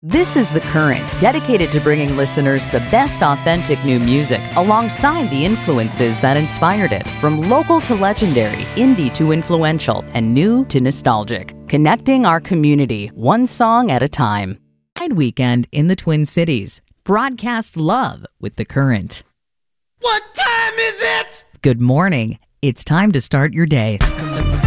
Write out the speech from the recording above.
This is The Current, dedicated to bringing listeners the best authentic new music alongside the influences that inspired it. From local to legendary, indie to influential, and new to nostalgic. Connecting our community, one song at a time. Pride Weekend in the Twin Cities. Broadcast love with The Current. What time is it? Good morning. It's time to start your day.